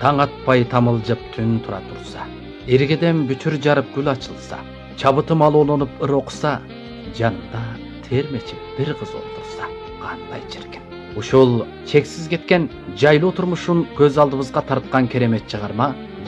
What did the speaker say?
таң атпай тамылжып түн тура турса, эргеден бүтүр жарып гүл ачылса, чабытым алоолонуп ыр окса, жанымда термечип бир кыз отурса, кандай чиркин. Ушул чексиз кеткен жайлуу турмушун көз алдыбызга тарткан керемет чыгарма